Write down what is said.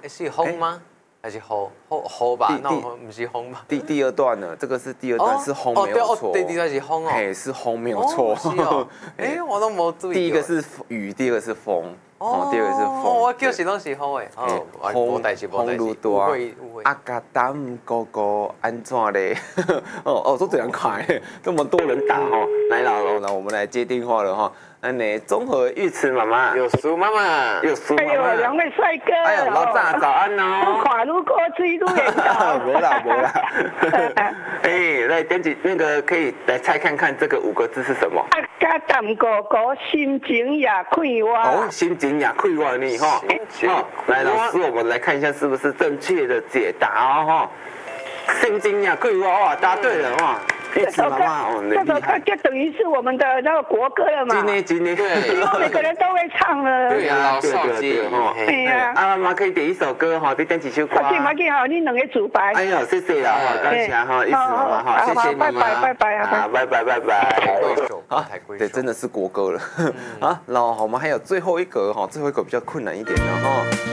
是风吗？还是吼吧？那不是风吧？ 第二段呢？这个是第二段，是风没有错。 第二段是风哦。 哎，是风没有错。 是哦。哎，我都没注意。 第一个是雨，第二个是风。哦，第二个是风。 我叫是拢是风诶。哦，无代志，无代志。误会。 阿嘎达哥哥安怎嘞？哦，都这样看，这么多人打哦。来了，那我们来接电话了哈。那综合玉池妈妈， 有苏妈妈， 有苏妈妈。 哎呦，两位帅哥， 哎呦，老早早安哦。 跨路过水路远高。 没啦。哎，来点几那个可以来猜看看这个5个字是什么？ 阿嘎淡哥哥心情也快活。 哦，心情也快活呢哈。哦，来老师，我们来看一下是不是正确的解答哦哈。心情也快活哇，答对了哇。玉池妈妈，哦，厉害。 这首歌就等于是我们的那个国歌了嘛。 今年对， 几乎每个人都会唱了。 对啊，对哈。 对呀。 妈妈可以点一首歌哈，你点几首歌。 马进好，你两个主白。 哎呦，谢谢啦，感谢哈，玉池妈妈哈，谢谢妈妈。 拜拜啊，拜拜。 好， 对，真的是国歌了。好，然后我们还有最后一个哈，最后一个比较困难一点的哈。